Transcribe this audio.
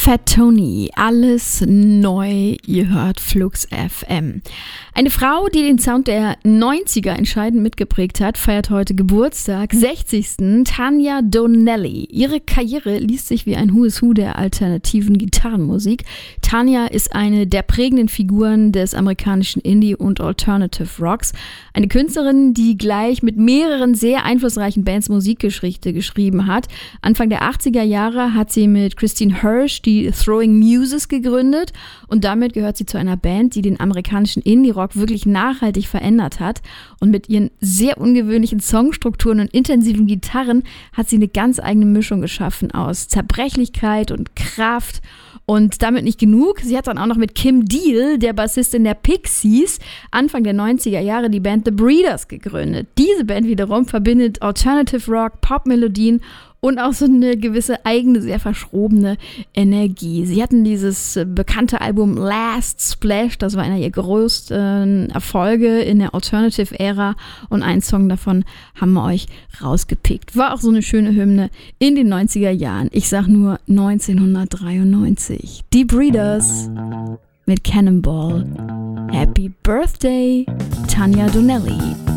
Fat Tony, alles neu, ihr hört Flux FM. Eine Frau, die den Sound der 90er entscheidend mitgeprägt hat, feiert heute Geburtstag, 60. Tanya Donelly. Ihre Karriere liest sich wie ein Who is Who der alternativen Gitarrenmusik. Tanya ist eine der prägenden Figuren des amerikanischen Indie- und Alternative Rocks. Eine Künstlerin, die gleich mit mehreren sehr einflussreichen Bands Musikgeschichte geschrieben hat. Anfang der 80er Jahre hat sie mit Christine Hirsch die Throwing Muses gegründet und damit gehört sie zu einer Band, die den amerikanischen Indie-Rock wirklich nachhaltig verändert hat. Und mit ihren sehr ungewöhnlichen Songstrukturen und intensiven Gitarren hat sie eine ganz eigene Mischung geschaffen aus Zerbrechlichkeit und Kraft. Und damit nicht genug, sie hat dann auch noch mit Kim Deal, der Bassistin der Pixies, Anfang der 90er Jahre die Band The Breeders gegründet. Diese Band wiederum verbindet Alternative Rock, Popmelodien und auch so eine gewisse eigene, sehr verschrobene Energie. Sie hatten dieses bekannte Album Last Splash, das war einer ihrer größten Erfolge in der Alternative-Ära und einen Song davon haben wir euch rausgepickt. War auch so eine schöne Hymne in den 90er Jahren. Ich sag nur 1993. Die Breeders mit Cannonball. Happy Birthday, Tanya Donelly.